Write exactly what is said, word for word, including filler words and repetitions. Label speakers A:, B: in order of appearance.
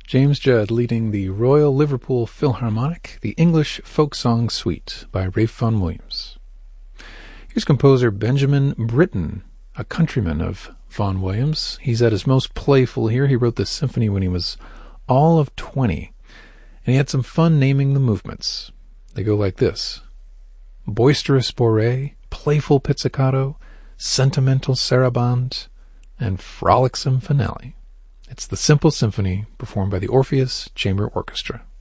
A: James Judd leading the Royal Liverpool Philharmonic, the English Folk Song Suite by Ralph Vaughan Williams. Here's composer Benjamin Britten, a countryman of Vaughan Williams. He's at his most playful here. He wrote this symphony when he was all of twenty, and he had some fun naming the movements. They go like this: boisterous bourrée, playful pizzicato, sentimental sarabande, and frolicsome finale. It's the Simple Symphony, performed by the Orpheus Chamber Orchestra.